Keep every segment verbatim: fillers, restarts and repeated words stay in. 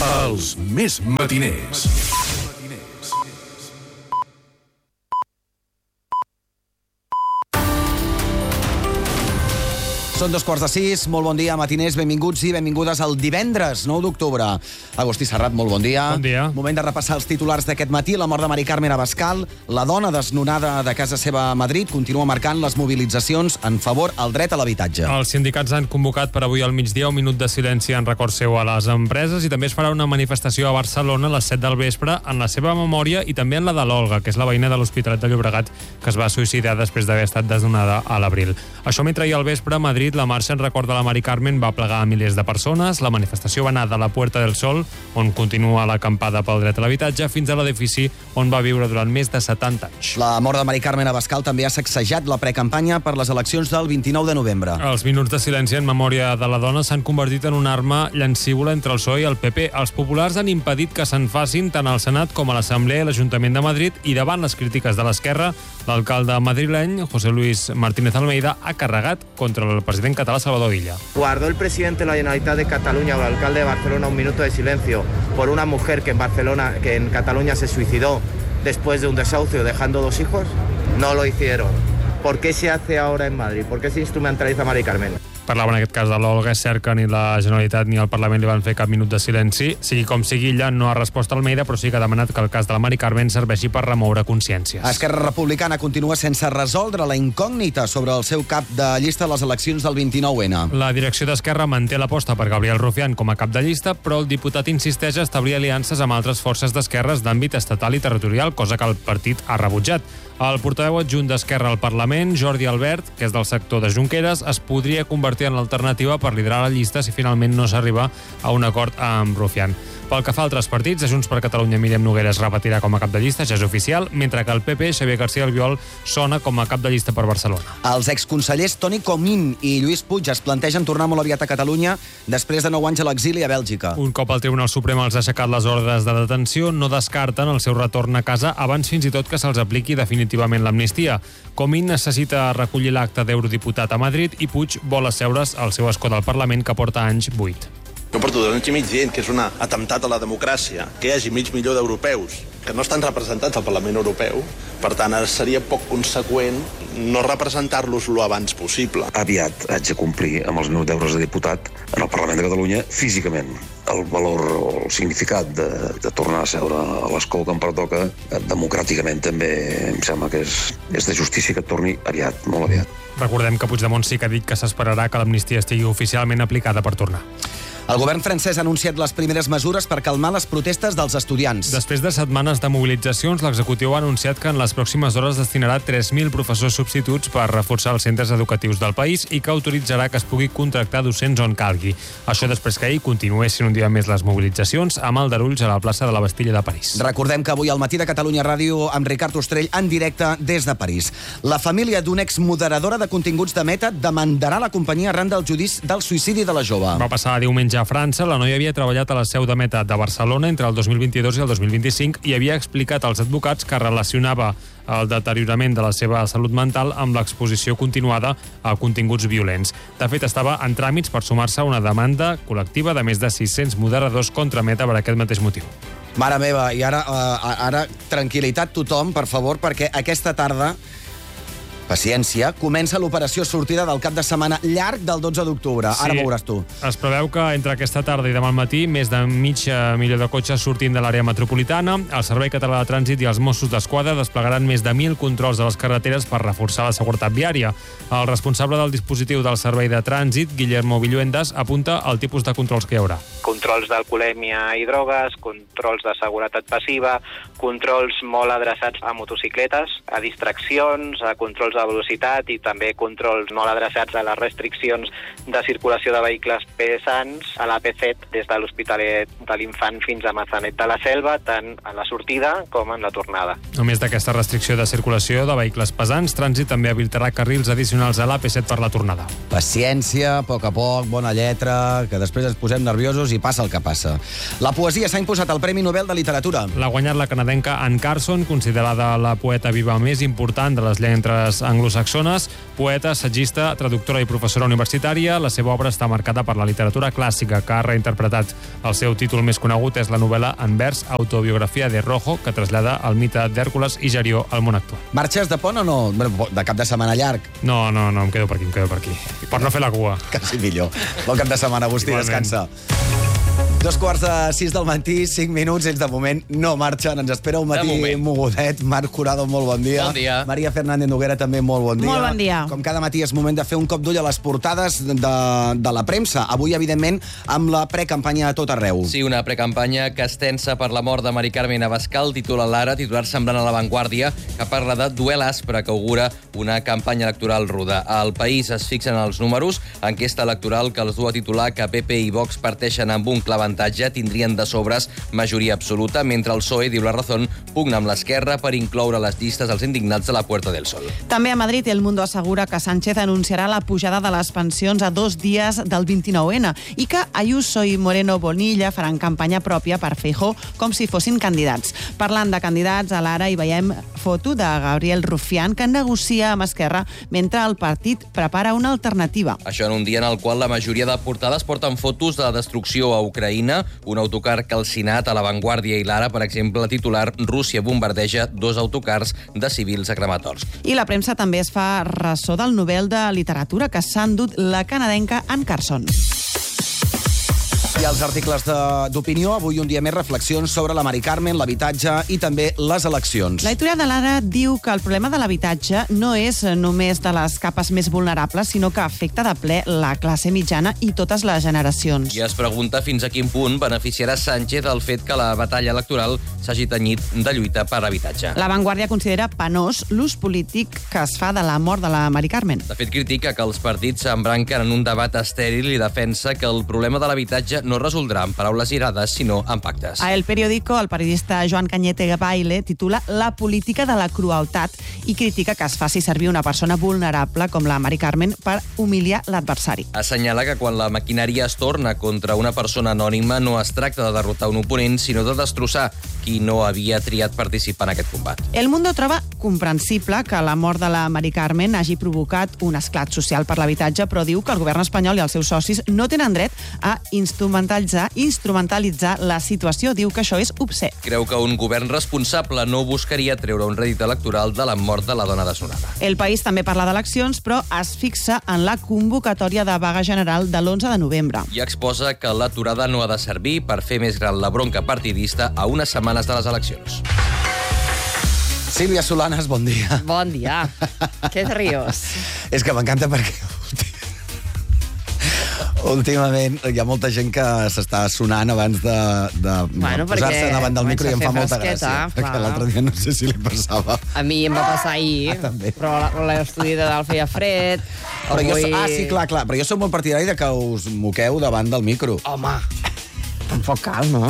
Els més matiners. Són dos quarts de sis, molt bon dia, matiners, benvinguts i benvingudes al divendres nou d'octubre. Agustí Serrat, molt bon dia. Bon dia. Moment de repassar els titulars d'aquest matí. La mort de Mari Carmen Abascal, la dona desnonada de casa seva a Madrid, continua marcant les mobilitzacions en favor al dret a l'habitatge. Els sindicats han convocat per avui al migdia un minut de silenci en record seu a les empreses i també es farà una manifestació a Barcelona a les set del vespre en la seva memòria i també en la de l'Olga, que és la veïna de l'Hospitalet de Llobregat que es va suïcidar després d'haver estat desnonada a l'abril. Això mentre ahir al vespre a Madrid la marxa en record de la Mari Carmen va plegar a milers de persones. La manifestació va anar de la Puerta del Sol, on continua l'acampada pel dret a l'habitatge, fins a l'edifici on va viure durant més de setanta anys. La mort de Mari Carmen Abascal també ha sacsejat la precampanya per les eleccions del vint-i-nou de novembre. Els minuts de silenci en memòria de la dona s'han convertit en una arma llancívola entre el P S O E i el P P. Els populars han impedit que se'n facin tant al Senat com a l'Assemblea i l'Ajuntament de Madrid, i davant les crítiques de l'esquerra, l'alcalde madrileny, José Luis Martínez Almeida, ha carregat contra el president català Salvador Illa. Guardó el presidente de la Generalitat de Cataluña o el alcalde de Barcelona un minuto de silencio por una mujer que en Barcelona, que en Cataluña se suicidó después de un desahucio dejando dos hijos. No lo hicieron. ¿Por qué se hace ahora en Madrid? ¿Por qué se instrumentaliza Mari Carmen? Parlava en aquest cas de l'Olga. És cert que ni la Generalitat ni el Parlament li van fer cap minut de silenci. Sigui com sigui, ella no ha respost a Almeida, però sí que ha demanat que el cas de la Mari Carmen serveixi per remoure consciències. Esquerra Republicana continua sense resoldre la incògnita sobre el seu cap de llista a les eleccions del vint-i-nou ene. La direcció d'Esquerra manté l'aposta per Gabriel Rufián com a cap de llista, però el diputat insisteix a establir aliances amb altres forces d'esquerres d'àmbit estatal i territorial, cosa que el partit ha rebutjat. El portaveu adjunt d'Esquerra al Parlament, Jordi Albert, que és del sector de Junqueras, es podria convertir en l'alternativa per liderar la llista si finalment no s'arriba a un acord amb Rufián. Pel que fa a altres partits, a Junts per Catalunya Míriam Nogueras repetirà com a cap de llista, ja és oficial, mentre que el P P, Xavier García Albiol, sona com a cap de llista per Barcelona. Els exconsellers Toni Comín i Lluís Puig es plantegen tornar molt aviat a Catalunya després de nou anys a l'exili a Bèlgica. Un cop el Tribunal Suprem els ha aixecat les ordres de detenció, no descarten el seu retorn a casa abans fins i tot que se'ls apliqui definitivament l'amnistia. Comín necessita recollir l'acte d'eurodiputat a Madrid i Puig vol asseure's al seu escó del Parlament, que porta anys buit. Jo porto dos anys i mig dient que és un atemptat a la democràcia, que hi hagi mig milió d'europeus que no estan representats al Parlament Europeu. Per tant, ara seria poc conseqüent no representar-los lo abans possible. Aviat haig de complir amb els meus deures de diputat en el Parlament de Catalunya físicament. El valor o el significat de, de tornar a seure a l'escó que em pertoca democràticament també em sembla que és, és de justícia que torni aviat, molt aviat. Recordem que Puigdemont sí que ha dit que s'esperarà que l'amnistia estigui oficialment aplicada per tornar. El govern francès ha anunciat les primeres mesures per calmar les protestes dels estudiants. Després de setmanes de mobilitzacions, l'executiu ha anunciat que en les pròximes hores destinarà tres mil professors substituts per reforçar els centres educatius del país i que autoritzarà que es pugui contractar docents on calgui. Això després que ahir continuessin un dia més les mobilitzacions amb aldarulls a la plaça de la Bastilla de París. Recordem que avui al matí de Catalunya Ràdio amb Ricard Ostrell en directe des de París. La família d'una exmoderadora de continguts de Meta demandarà la companyia arran del judici del suïcidi de la jove. Va passar diumenge a França. La noia havia treballat a la seu de Meta de Barcelona entre el dos mil vint-i-dos i el dos mil vint-i-cinc i havia explicat als advocats que relacionava el deteriorament de la seva salut mental amb l'exposició continuada a continguts violents. De fet, estava en tràmits per sumar-se a una demanda col·lectiva de més de sis-cents moderadors contra Meta per aquest mateix motiu. Mare meva, i ara, uh, ara tranquil·litat tothom, per favor, perquè aquesta tarda, paciència, comença l'operació sortida del cap de setmana llarg del dotze d'octubre. Sí, ara veuràs tu. Es preveu que entre aquesta tarda i demà al matí més de mig milió de cotxes sortint de l'àrea metropolitana. El Servei Català de Trànsit i els Mossos d'Esquadra desplegaran més de mil controls a les carreteres per reforçar la seguretat viària. El responsable del dispositiu del Servei de Trànsit, Guillermo Villuendas, apunta al tipus de controls que hi haurà. Controls d'alcoholèmia i drogues, controls de seguretat passiva, controls molt adreçats a motocicletes, a distraccions, a controls de velocitat i també controls molt adreçats a les restriccions de circulació de vehicles pesants a l'A P set des de l'Hospitalet de l'Infant fins a Massanet de la Selva, tant a la sortida com en la tornada. A més d'aquesta restricció de circulació de vehicles pesants, Trànsit també habilitarà carrils addicionals a l'A P set per la tornada. Paciència, a poc a poc, bona lletra, que després ens posem nerviosos i passa el que passa. La poesia s'ha imposat al Premi Nobel de Literatura. L'ha guanyat la canadenca Anne Carson, considerada la poeta viva més important de les lletres anglosaxones, poeta, assagista, traductora i professora universitària. La seva obra està marcada per la literatura clàssica, que ha reinterpretat. El seu títol més conegut és la novel·la en vers Autobiografia de Rojo, que trasllada el mite d'Hèrcules i Gerió al món actual. Marxes de pont o no? De cap de setmana llarg? No, no, no, em quedo per aquí, em quedo per aquí. Per no fer la cua. Quasi millor. Bon cap de setmana, Agustí, Igualment. descansa. Dos quarts de sis del matí, cinc minuts, ells de moment no marxen. Ens espera un matí mogudet. Marc Jurado, molt bon dia. Bon dia. Maria Fernández Noguera, també molt bon dia. Molt bon dia. Com cada matí és moment de fer un cop d'ull a les portades de, de la premsa. Avui, evidentment, amb la precampanya a tot arreu. Sí, una precampanya que es tensa per la mort de Mari Carmen Abascal, titula l'Ara, titular semblant a La Vanguardia, que parla de duel aspre que augura una campanya electoral ruda. Al País es fixen els números, enquesta electoral que els du a titular que P P i Vox parteixen amb un clar avantatge, tindrien de sobres majoria absoluta, mentre el P S O E, diu La Razón, pugna amb l'Esquerra per incloure les llistes als indignats de la Puerta del Sol. També a Madrid, El Mundo assegura que Sánchez anunciarà la pujada de les pensions a dos dies del vint-i-nou ene i que Ayuso i Moreno Bonilla faran campanya pròpia per Feijóo com si fossin candidats. Parlant de candidats, a l'Ara hi veiem foto de Gabriel Rufián, que negocia amb Esquerra mentre el partit prepara una alternativa. Això en un dia en el qual la majoria de portades porten fotos de la destrucció a Ucraïna, un autocar calcinat. A La Vanguardia i l'Ara, per exemple, la titular Rússia bombardeja dos autocars de civils a Kramatorsk. I la premsa també es fa ressò del Nobel de Literatura que s'ha endut la canadenca Anne Carson. I els articles de- d'opinió, avui un dia més reflexions sobre la Mari Carmen, l'habitatge i també les eleccions. L'editorial de l'Ara diu que el problema de l'habitatge no és només de les capes més vulnerables, sinó que afecta de ple la classe mitjana i totes les generacions. I es pregunta fins a quin punt beneficiarà Sánchez el fet que la batalla electoral s'hagi tenyit de lluita per habitatge. La Vanguardia considera penós l'ús polític que es fa de la mort de la Mari Carmen. De fet, critica que els partits s'embranquen en un debat estèril i defensa que el problema de l'habitatge no resoldrà amb paraules irades, sinó amb pactes. A El Periódico, el periodista Joan Cañete Baile titula La política de la crueltat i critica que es faci servir una persona vulnerable com la Mari Carmen per humiliar l'adversari. Assenyala que quan la maquinària es torna contra una persona anònima no es tracta de derrotar un oponent, sinó de destrossar qui no havia triat participar en aquest combat. El Mundo troba comprensible que la mort de la Mari Carmen hagi provocat un esclat social per l'habitatge, però diu que el govern espanyol i els seus socis no tenen dret a instrumentalitzar, instrumentalitzar la situació. Diu que això és obscè. Creu que un govern responsable no buscaria treure un rèdit electoral de la mort de la dona desnonada. El País també parla d'eleccions, però es fixa en la convocatòria de vaga general de l'onze de novembre. I exposa que l'aturada no ha de servir per fer més gran la bronca partidista a unes setmanes de les eleccions. Sílvia Solanes, bon dia. Bon dia. Què et rius? És que m'encanta perquè últimament hi ha molta gent que s'està sonant abans de, de Bueno, posar-se perquè davant del micro i em comença fa a fer molta fresqueta, gràcia. Perquè clar. l'altre dia no sé si li passava. A mi em va passar ahir, Ah, també. però la- l'estudi de dalt feia fred. Però jo, Avui... so- ah, sí, clar, clar. Però jo soc molt partidari de que us moqueu davant del micro. Home, tampoc cal, no?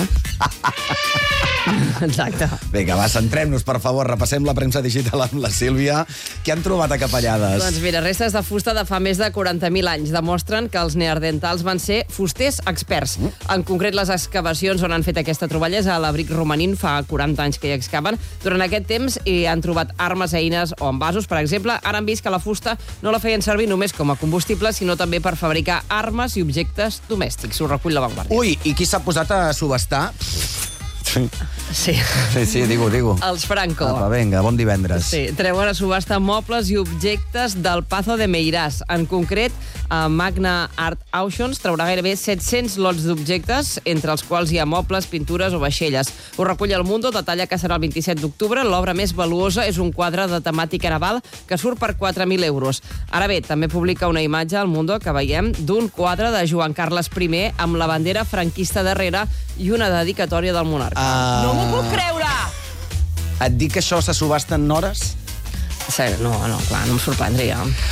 Exacte. Vinga, va, centrem-nos, per favor. Repassem la premsa digital amb la Sílvia. Què han trobat a Capellades? Doncs mira, restes de fusta de fa més de quaranta mil anys demostren que els neandertals van ser fusters experts. En concret, les excavacions on han fet aquesta troballa és a l'abric romanín, fa quaranta anys que hi excaven. Durant aquest temps hi han trobat armes, eines o envasos, per exemple. Ara han vist que la fusta no la feien servir només com a combustible, sinó també per fabricar armes i objectes domèstics. Ho recull La Vanguardia. Ui, i qui s'ha posat a subestar? Sí. Sí, sí, digue-ho, digue-ho. Els Franco. Apa, vinga, bon divendres. Sí, treuen a subhasta mobles i objectes del Pazo de Meiràs. En concret, a Magna Art Auctions traurà gairebé set-cents lots d'objectes, entre els quals hi ha mobles, pintures o vaixelles. Ho recull El Mundo, detalla que serà el vint-i-set d'octubre. L'obra més valuosa és un quadre de temàtica naval que surt per quatre mil euros. Ara bé, també publica una imatge al Mundo que veiem d'un quadre de Joan Carles I amb la bandera franquista darrere i una dedicatòria del monarca. Uh... No m'ho puc creure! Et dic que això se subhasta en hores? Sí, no, no, clar, no em sorprendria.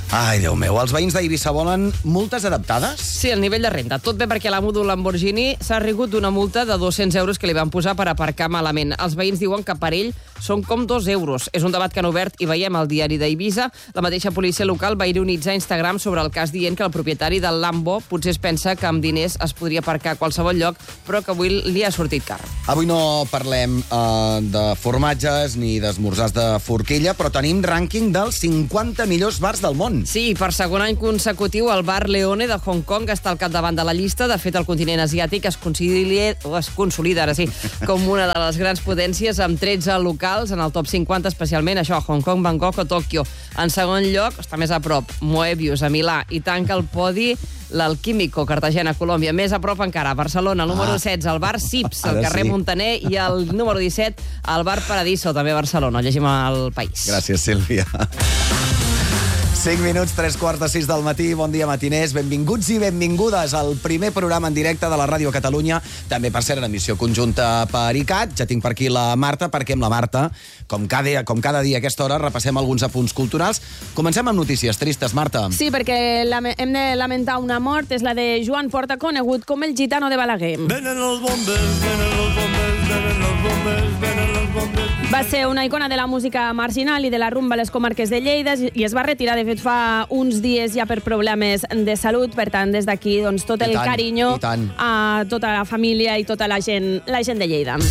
Ai, Déu meu, els veïns d'Eivissa volen multes adaptades? Sí, el nivell de renda. Tot bé perquè l'amo d'un Lamborghini s'ha rigut d'una multa de dos-cents euros que li van posar per aparcar malament. Els veïns diuen que per ell són com dos euros. És un debat que han obert i veiem al diari d'Eivissa. La mateixa policia local va ironitzar a Instagram sobre el cas dient que el propietari del Lambo potser es pensa que amb diners es podria aparcar a qualsevol lloc, però que avui li ha sortit car. Avui no parlem uh, de formatges ni d'esmorzars de forquilla, però tenim rànquing dels cinquanta millors bars del món. Sí, per segon any consecutiu, el bar Leone de Hong Kong està al capdavant de la llista. De fet, el continent asiàtic es consolida, es consolida ara sí, com una de les grans potències, amb tretze locals en el top cinquanta, especialment això, Hong Kong, Bangkok o Tòquio. En segon lloc, està més a prop, Moebius, a Milà, i tanca el podi l'Alquímico, Cartagena, Colòmbia. Més a prop encara, Barcelona, el número ah. setze, el bar Sips, al carrer sí. Montaner, i el número disset, el bar Paradiso, també a Barcelona. Llegim al País. Gràcies, Sílvia. cinc minuts, tres quarts de sis del matí. Bon dia, matiners. Benvinguts i benvingudes al primer programa en directe de la Ràdio Catalunya. També, per cert, en emissió conjunta per I C A T. Ja tinc per aquí la Marta, perquè amb la Marta, com cada dia, com cada dia a aquesta hora, repassem alguns apunts culturals. Comencem amb notícies tristes, Marta. Sí, perquè hem de lamentar una mort. És la de Joan Porta, conegut com el gitano de Balaguer. Venen los bombers, venen los bombers, venen los bombers, venen los bombers. Va ser una icona de la música marginal i de la rumba a les comarques de Lleida i es va retirar, de fet, fa uns dies ja per problemes de salut. Per tant, des d'aquí, doncs, tot el tant, carinyo a tota la família i tota la gent, la gent de Lleida.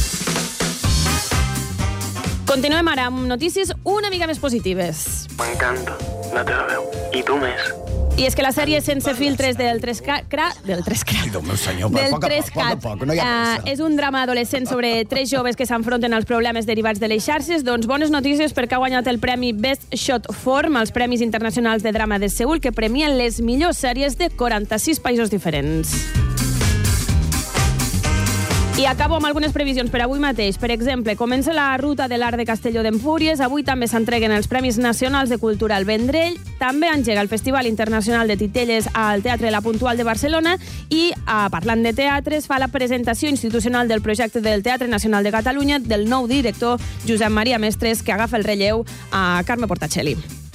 Continuem ara amb notícies una mica més positives. M'encanta la teva veu. I tu més. I és que la sèrie Sense filtres del tres cat... Del tres cat... Déu meu senyor, per poc a poc, poc a poc, no hi ha pressa. Uh, és un drama adolescent sobre tres joves que s'enfronten als problemes derivats de les xarxes. Doncs bones notícies perquè ha guanyat el premi Best Short Form als Premis Internacionals de Drama de Seül, que premien les millors sèries de quaranta-sis països diferents. I acabo amb algunes previsions per avui mateix. Per exemple, comença la ruta de l'Art de Castelló d'Empúries. Avui també s'entreguen els Premis Nacionals de Cultura al Vendrell. També engega el Festival Internacional de Titelles al Teatre La Puntual de Barcelona. I, a, parlant de teatre, es fa la presentació institucional del projecte del Teatre Nacional de Catalunya del nou director Josep Maria Mestres, que agafa el relleu a Carme Portacelli.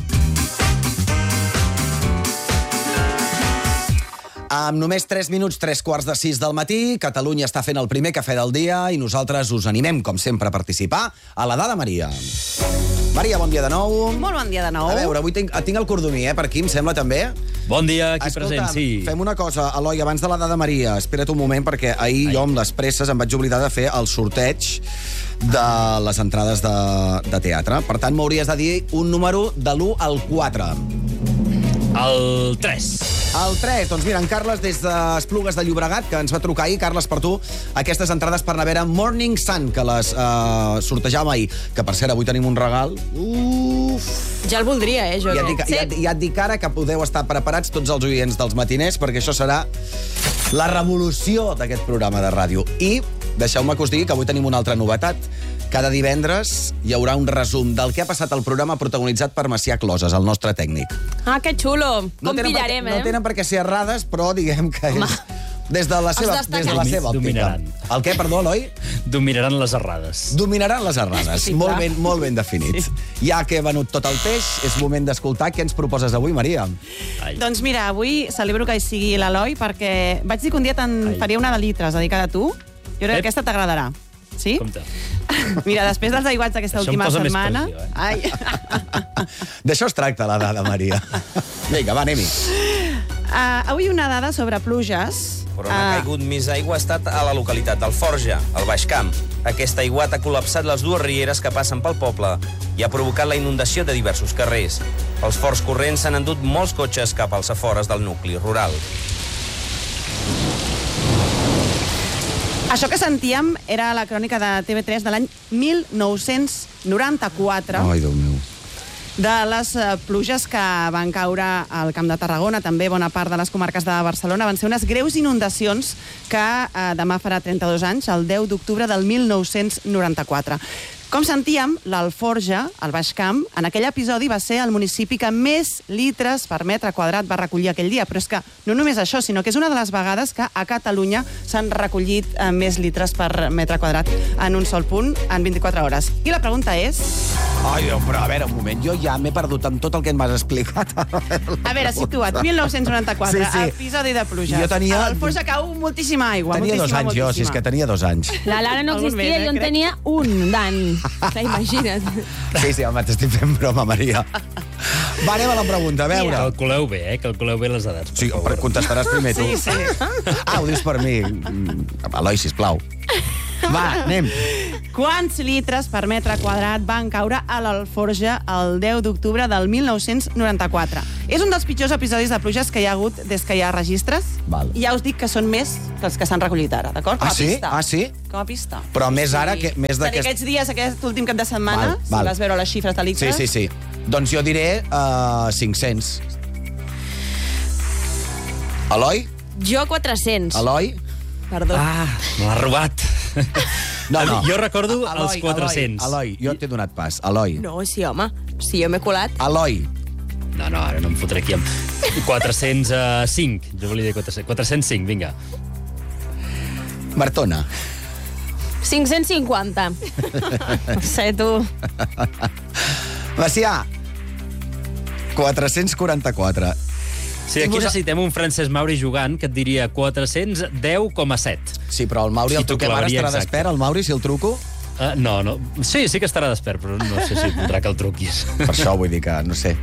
Amb només tres minuts, tres quarts de sis del matí, Catalunya està fent el primer cafè del dia i nosaltres us animem, com sempre, a participar a la Dada Maria. Maria, bon dia de nou. Molt bon dia de nou. A veure, avui tinc, tinc el cordomí, eh, per aquí, em sembla, també. Bon dia, aquí Escolta, present, sí. Fem una cosa, Eloi, abans de la Dada Maria, espera't un moment, perquè ahir Ai. jo, amb les presses, em vaig oblidar de fer el sorteig de les entrades de, de teatre. Per tant, m'hauries de dir un número de l'u al quatre. El tres. El tres. Doncs mira, en Carles, des d'Esplugues de Llobregat, que ens va trucar ahir. Carles, per tu, aquestes entrades per anar a veure Morning Sun, que les uh, sortejàvem ahir. Que, per cert, avui tenim un regal. Uf! Ja el voldria, eh, jo. Ja et dic, sí. ja, ja et dic ara que podeu estar preparats tots els oients dels matiners, perquè això serà la revolució d'aquest programa de ràdio. I deixeu-me que us digui que avui tenim una altra novetat. Cada divendres hi haurà un resum del que ha passat al programa protagonitzat per Macià Closes, el nostre tècnic. Ah, que xulo! Com no pillarem, perquè, eh? No tenen per què ser errades, però diguem que Home. és des de la seva, des de la seva òptica. Dominaran. El què, perdó, Eloi? Dominaran les errades. Dominaran les errades. Molt ben, molt ben definit. Sí. Ja que he venut tot el peix, és moment d'escoltar què ens proposes avui, Maria. Ai. Doncs mira, avui celebro que hi sigui l'Eloi, perquè vaig dir que un dia te'n faria una de litres dedicada a tu. Jo crec que aquesta t'agradarà. Sí? Compte. Mira, després dels aiguats d'aquesta última setmana... Pressió, eh? Ai. D'això es tracta la dada, Maria. Vinga, va, anem-hi. Uh, avui una dada sobre pluges. Però on ha caigut més aigua ha estat a la localitat d'Alforja, al Baix Camp. Aquest aiguat ha col·lapsat les dues rieres que passen pel poble i ha provocat la inundació de diversos carrers. Els forts corrents s'han endut molts cotxes cap als afores del nucli rural. Això que sentíem era la crònica de T V tres de l'any mil nou-cents noranta-quatre. Ai, Déu meu. De les uh, pluges que van caure al Camp de Tarragona, també bona part de les comarques de Barcelona, van ser unes greus inundacions que uh, demà farà trenta-dos anys, el deu d'octubre del mil nou-cents noranta-quatre. Com sentíem, l'Alforja, al Baix Camp, en aquell episodi va ser el municipi que més litres per metre quadrat va recollir aquell dia. Però és que no només això, sinó que és una de les vegades que a Catalunya s'han recollit eh, més litres per metre quadrat en un sol punt en vint-i-quatre hores. I la pregunta és... Ai, Déu, però a veure, un moment, jo ja m'he perdut amb tot el que em vas explicar. A veure, situa't, mil nou-cents noranta-quatre, Sí, sí. episodi de pluges. Jo tenia- A l'Alforja cau moltíssima aigua, Tenia dos moltíssima, anys jo, si és moltíssima. que tenia dos anys. La Lara no Algun existia, més, eh, jo en crec. tenia un d'any. Clar, imagina't. Sí, sí, home, t'estic fent broma, Maria. Va, anem a la pregunta, a veure. Calculeu bé, eh? Calculeu bé les edats. Sí, però contestaràs primer tu. Sí, sí. Ah, ho dius per mi. Mm, Eloi, sisplau. Va, anem. Quants litres per metre quadrat van caure a l'Alforja el deu d'octubre del mil nou-cents noranta-quatre? És un dels pitjors episodis de pluges que hi ha hagut des que hi ha registres. Val. I ja us dic que són més que els que s'han recollit ara, d'acord? Com Ah, a sí? pista. Ah, sí? Com a pista. Però més ara, que, més Per d'aquest... aquests dies, aquest últim cap de setmana, Val, si val. vas veure les xifres de Sí, litres... sí, sí. Doncs jo diré uh, cinc-cents. Eloi? Jo quatre-cents. Eloi? Perdó. Ah, me l'ha robat. No, no. Jo recordo Eloi, els quatre-cents. Eloi, Eloi, jo t'he donat pas. Eloi. No, sí, home. Si jo m'he colat. Eloi. No, no, ara no em fotré aquí amb quatre-cents cinc. Jo volia dir quatre-cents. quatre-cents cinc, vinga. Martona. cinc-cents cinquanta. No sé, tu. Macià. quatre-cents quaranta-quatre. Sí, aquí necessitem un Francesc Mauri jugant que et diria quatre-cents deu coma set. Sí, però el Mauri, el I t'ho truquem ara, clavaria estarà exacte. despert, el Mauri, si el truco? Uh, no, no. Sí, sí que estarà despert, però no sé si voldrà que el truquis. Per això vull dir que, no sé.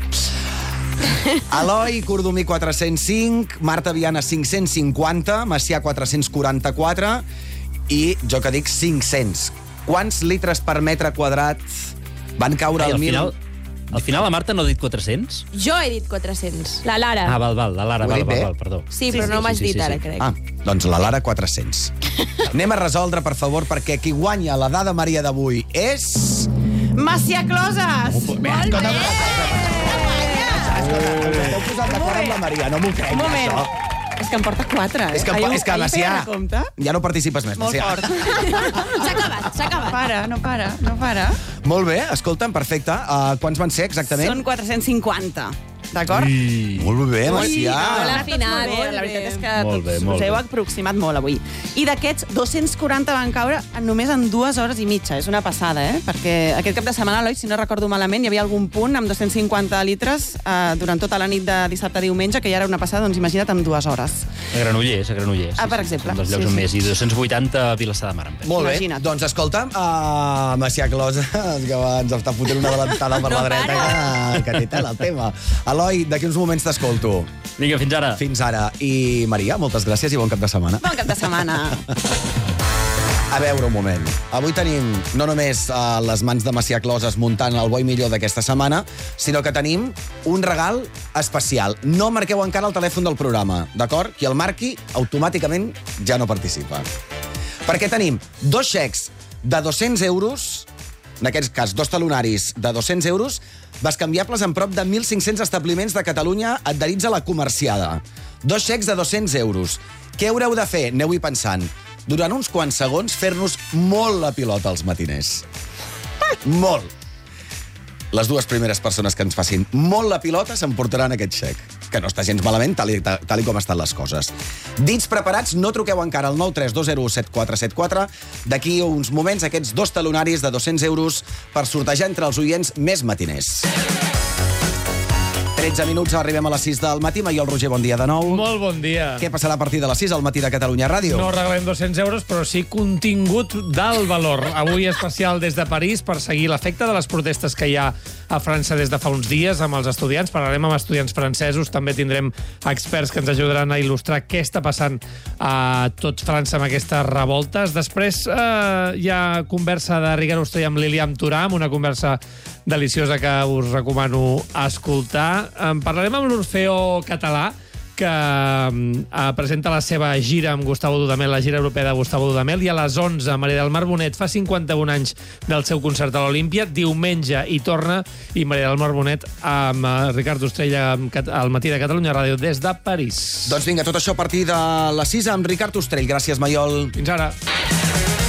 Eloi, Cordomí, quatre-cents cinc, Marta Viana, cinc-cents cinquanta, Macià, quatre-cents quaranta-quatre i jo que dic cinc-cents. Quants litres per metre quadrat van caure Ai, al al mil... final, al final la Marta no ha dit quatre-cents? Jo he dit quatre-cents. La Lara. Ah, val, val, la Lara, Ho he val, dit val, bé? val, perdó. Sí, però no m'has sí, dit sí, ara, sí. crec. Ah, doncs la Lara, quatre-cents. Anem a resoldre, per favor, perquè qui guanya la dada Maria d'avui és... Macià Closes! Molt bé! Escolta, una cosa. Escolta, us esteu posant d'acord amb la Maria, no m'ho crec, Un moment. això. És que em porta quatre, eh? És que, Ahir- és que ahir feia Macià, de compte. ja no participes més, Molt Macià. fort. S'ha acabat, s'ha acabat. Para, no para, no para. Molt bé, escolta'm, perfecte. Uh, quants van ser exactament? Són quatre-cents cinquanta, d'acord? Molt bé, Macià. Molt Molt afinat, bé, molt la bé. veritat és que Molt bé, tots molt us heu bé. aproximat molt avui. I d'aquests, dos-cents quaranta van caure en només en dues hores i mitja. És una passada, eh? Perquè aquest cap de setmana, Eloi, si no recordo malament, hi havia algun punt amb dos-cents cinquanta litres eh, durant tota la nit de dissabte a diumenge, que ja era una passada, doncs imagina't, en dues hores. A Granollers, a Granollers. Ah, per exemple. Un dels llocs Sí, on sí. més. I dos-cents vuitanta a Vilassar de Mar. em penso. Molt bé, Imagina't. doncs escolta'm, uh, Macià Closes, que va- ens està fotent una adelantada per No la dreta, que, que té tela el tema. Eloi, d'aquí uns moments t'escolto. Vinga, fins ara. Fins ara. I Maria, moltes gràcies i bon cap de setmana. Bon cap de setmana. A veure, un moment. Avui tenim no només uh, les mans de Macià Closes muntant el bo i millor d'aquesta setmana, sinó que tenim un regal especial. No marqueu encara el telèfon del programa, d'acord? Qui el marqui, automàticament ja no participa. Perquè tenim dos xecs de dos-cents euros, en aquest cas, dos talonaris de dos-cents euros, bescanviables en prop de mil cinc-cents establiments de Catalunya adherits a la comerciada. Dos xecs de dos-cents euros. Què haureu de fer? Aneu-hi pensant. Durant uns quants segons, fer-nos molt la pilota als matiners. Molt. Les dues primeres persones que ens facin molt la pilota s'emportaran aquest xec, que no està gens malament, tal i, tal i com estan les coses. Dits preparats, no truqueu encara al nou tres dos zero set quatre set quatre. D'aquí uns moments, aquests dos talonaris de dos-cents euros per sortejar entre els oients més matiners. tretze minuts, arribem a les sis del matí. Maia, el Roger, bon dia de nou. Molt bon dia. Què passarà a partir de les sis al matí de Catalunya Ràdio? No regalem dos-cents euros, però sí contingut d'alt valor. Avui especial des de París per seguir l'efecte de les protestes que hi ha a França des de fa uns dies amb els estudiants. Parlarem amb estudiants francesos. També tindrem experts que ens ajudaran a il·lustrar què està passant a tot França amb aquestes revoltes. Després eh, hi ha conversa de Ricard Ostrell amb Lilian Thuram, una conversa deliciosa que us recomano escoltar. En parlarem amb l'Orfeó Català, que eh, presenta la seva gira amb Gustavo Dudamel, la gira europea de Gustavo Dudamel, i a les onze, Maria del Mar Bonet fa cinquanta-un anys del seu concert a l'Olímpia. Diumenge hi torna, i Maria del Mar Bonet amb eh, Ricard Ostrell al matí de Catalunya Ràdio des de París. Doncs vinga, tot això a partir de les sis amb Ricard Ostrell. Gràcies, Maiol. Fins ara.